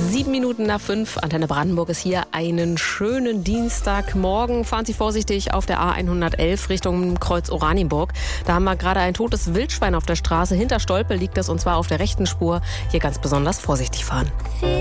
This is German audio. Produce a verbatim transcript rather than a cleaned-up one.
Sieben Minuten nach fünf, Antenne Brandenburg ist hier. Einen schönen Dienstagmorgen. Fahren Sie vorsichtig auf der A hundertelf Richtung Kreuz Oranienburg. Da haben wir gerade ein totes Wildschwein auf der Straße. Hinter Stolpe liegt es, und zwar auf der rechten Spur. Hier ganz besonders vorsichtig fahren.